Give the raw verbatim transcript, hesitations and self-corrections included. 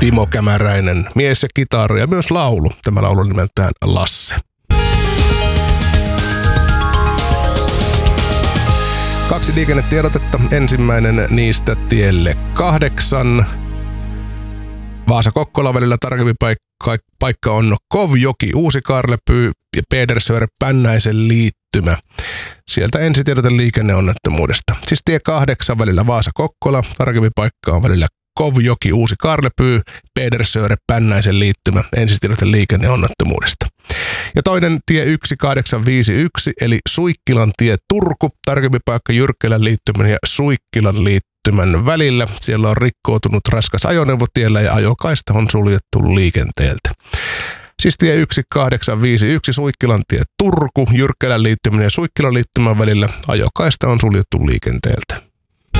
Timo Kämäräinen, mies ja kitara ja myös laulu. Tämä laulu nimeltään Lasse. Kaksi liikennetiedotetta. Ensimmäinen niistä tielle kahdeksan. Vaasa-Kokkola välillä tarkempi paikka, paikka on Kovjoki, Uusi Karlepyy ja Pedersöre Pännäisen liittymä. Sieltä ensitiedote liikenneonnettomuudesta. Siis tie kahdeksan välillä Vaasa-Kokkola, tarkempi paikka on välillä Kovjoki, Uusi Karlepyy, Pedersöre Pännäisen liittymä. Ensitiedote liikenneonnettomuudesta. Ja toinen tie yksi kahdeksan viisi yksi eli Suikkilan tie Turku, tarkempi paikka Jyrkkälän liittymän ja Suikkilan liittymän välillä. Siellä on rikkoutunut raskas ajoneuvo tiellä ja ajokaista on suljettu liikenteeltä. Siis tie yksi kahdeksan viisi yksi Suikkilan tie Turku, Jyrkkälän liittymän ja Suikkilan liittymän välillä ajokaista on suljettu liikenteeltä.